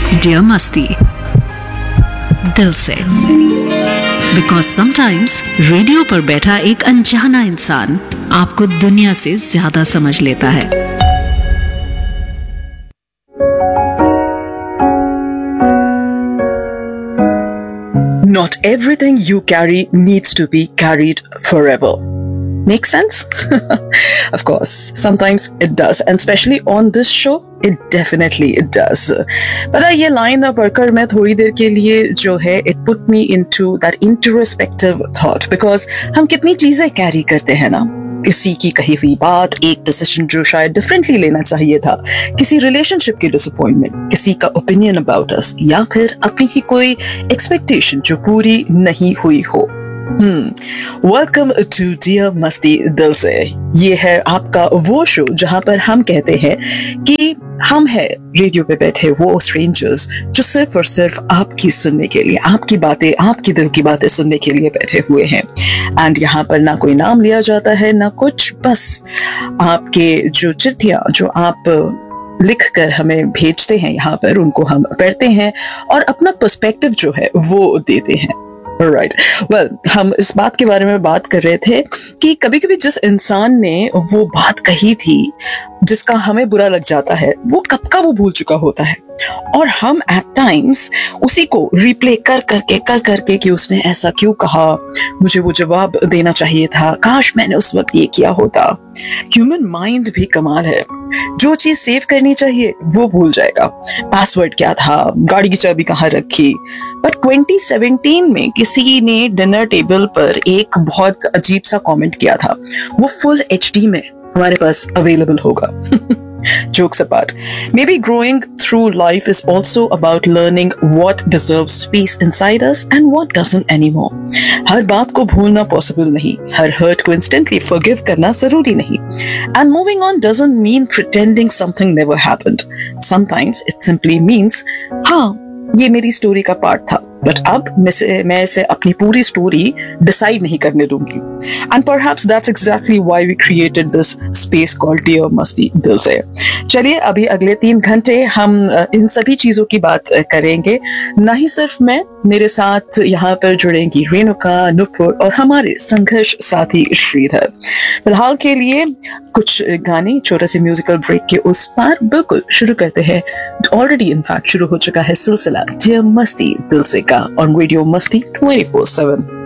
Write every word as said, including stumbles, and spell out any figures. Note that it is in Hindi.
डियर मस्ती दिल से। बिकॉज समटाइम्स रेडियो पर बैठा एक अनजाना इंसान आपको दुनिया से ज्यादा समझ लेता है। Not everything you carry needs to be carried forever. Make sense? Of course, sometimes it does, and especially on this show, it definitely it does. पता है, ये लाइन पढ़कर मैं थोड़ी देर के लिए जो है it put me into that introspective thought, because हम कितनी चीजें कैरी करते हैं ना, किसी की कही हुई बात, एक डिसीजन जो शायद डिफरेंटली लेना चाहिए था, किसी रिलेशनशिप की डिसअपॉइंटमेंट, किसी का ओपिनियन अबाउट अस, या फिर अपनी ही कोई एक्सपेक्टेशन जो पूरी नहीं हुई हो। वेलकम टू डियर मस्ती दिल से। ये है आपका वो शो जहां पर हम कहते हैं कि हम है रेडियो पे बैठे वो स्ट्रेंजर्स जो सिर्फ और सिर्फ आपकी सुनने के लिए, आपकी बातें, आपकी दिल की बातें सुनने के लिए बैठे हुए हैं। एंड यहाँ पर ना कोई नाम लिया जाता है ना कुछ, बस आपके जो चिट्ठियां जो आप लिख कर हमें भेजते हैं यहाँ पर, उनको हम पढ़ते हैं और अपना पर्सपेक्टिव जो है वो देते हैं। राइट वेल, हम इस बात के बारे में बात कर रहे थे कि कभी कभी जिस इंसान ने वो बात कही थी जिसका हमें बुरा लग जाता है, वो कब का वो भूल चुका होता है, और हम एट टाइम्स उसी को रिप्ले कर करके कर करके कि उसने ऐसा क्यों कहा, मुझे वो जवाब देना चाहिए था, काश मैंने उस वक्त ये किया होता। ह्यूमन माइंड भी कमाल है, जो चीज सेव करनी चाहिए वो भूल जाएगा। पासवर्ड क्या था, गाड़ी की चाबी कहाँ रखी। बट ट्वेंटी सेवनटीन में किसी ने डिनर टेबल पर एक बहुत अजीब सा कमेंट किया था, वो फुल एचडी में हमारे पास अवेलेबल होगा। Jokes apart, maybe growing through life is also about learning what deserves space inside us and what doesn't anymore. हर बात को भूलना पॉसिबल नहीं, हर हर्ट को इंस्टेंटली फॉरगिव करना जरूरी नहीं, and moving on doesn't mean pretending something never happened. Sometimes it simply means, हाँ ये मेरी स्टोरी का पार्ट था, बट अब मैं से मैं इसे अपनी पूरी स्टोरी डिसाइड नहीं करने दूंगी। And perhaps that's exactly why we created this space called dear मस्ती दिल से। चलिए, अभी अगले तीन घंटे हम इन सभी चीजों की बात करेंगे। ना ही सिर्फ मैं, मेरे साथ यहाँ पर जुड़ेंगी रेणुका, नुपुर और हमारे संघर्ष साथी श्रीधर। फिलहाल के लिए कुछ गाने, छोटा सी म्यूजिकल ब्रेक के उस पार बिल्कुल शुरू करते हैं। ऑलरेडी इनफैक्ट शुरू हो चुका है सिलसिला डियर मस्ती दिल से का ऑन रेडियो मस्ती ट्वेंटी फोर सेवन।